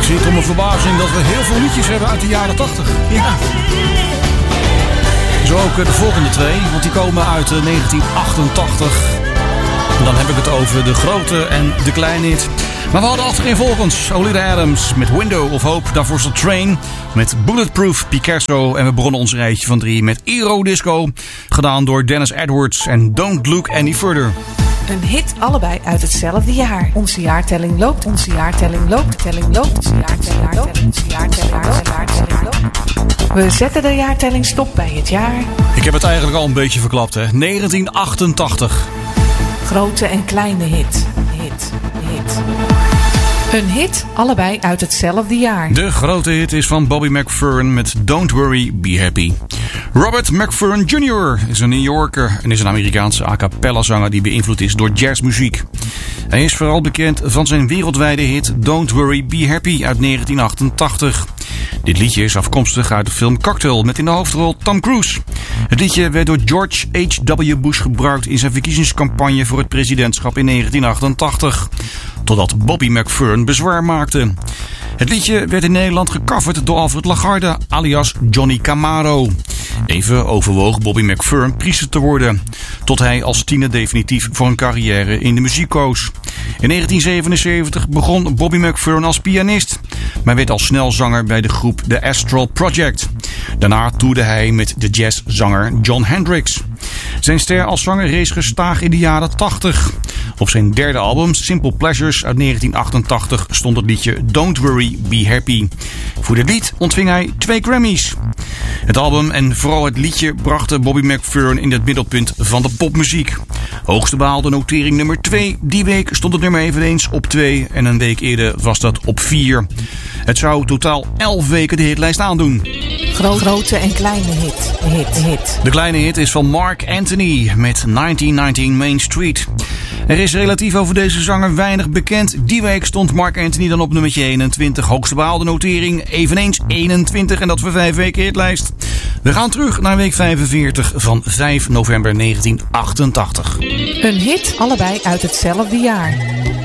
Ik zie tot mijn verbazing dat we heel veel liedjes hebben uit de jaren 80. Ja. Zo ook de volgende twee, want die komen uit 1988. En dan heb ik het over de grote en de kleine hit. Maar we hadden achtereenvolgens Olivia Adams met Window of Hope. Daarvoor is Train met Bulletproof Picasso. En we begonnen ons rijtje van 3 met Aerodisco. Gedaan door Dennis Edwards en Don't Look Any Further. Een hit, allebei uit hetzelfde jaar. Onze jaartelling loopt, onze jaartelling loopt, telling loopt, onze jaartelling loopt, onze jaartelling loopt. We zetten de jaartelling stop bij het jaar. Ik heb het eigenlijk al een beetje verklapt, hè. 1988. Grote en kleine hit. Een hit, allebei uit hetzelfde jaar. De grote hit is van Bobby McFerrin met Don't Worry, Be Happy. Robert McFerrin Jr. is een New Yorker en is een Amerikaanse a cappella zanger die beïnvloed is door jazzmuziek. Hij is vooral bekend van zijn wereldwijde hit Don't Worry, Be Happy uit 1988. Dit liedje is afkomstig uit de film Cocktail met in de hoofdrol Tom Cruise. Het liedje werd door George H.W. Bush gebruikt in zijn verkiezingscampagne voor het presidentschap in 1988. Totdat Bobby McFerrin bezwaar maakte. Het liedje werd in Nederland gecoverd door Alfred Lagarde alias Johnny Camaro. Even overwoog Bobby McFerrin priester te worden, tot hij als tiener definitief voor een carrière in de muziek koos. In 1977 begon Bobby McFerrin als pianist, maar werd al snel zanger bij de groep The Astral Project. Daarna toerde hij met de jazzzanger Jon Hendricks. Zijn ster als zanger rees gestaag in de jaren 80. Op zijn derde album, Simple Pleasures uit 1988, stond het liedje Don't Worry, Be Happy. Voor dit lied ontving hij 2 Grammys. Het album en vooral het liedje brachten Bobby McFerrin in het middelpunt van de popmuziek. Hoogste behaalde notering nummer 2. Die week stond het nummer eveneens op 2 en een week eerder was dat op 4. Het zou totaal 11 weken de hitlijst aandoen. Grote en kleine hit. De kleine hit is van Mark Anthony met 1919 Main Street. Er is relatief over deze zanger weinig bekend. Die week stond Mark Anthony dan op nummertje 21. Hoogste behaalde notering eveneens 21 en dat voor 5 weken hitlijst. We gaan terug naar week 45 van 5 november 1988. Een hit, allebei uit hetzelfde jaar.